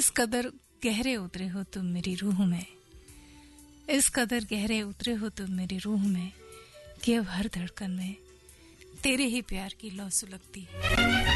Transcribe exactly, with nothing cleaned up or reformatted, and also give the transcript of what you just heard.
इस कदर गहरे उतरे हो तुम मेरी रूह में, इस कदर गहरे उतरे हो तुम मेरी रूह में कि अब हर धड़कन में तेरे ही प्यार की लौ सुलगती है।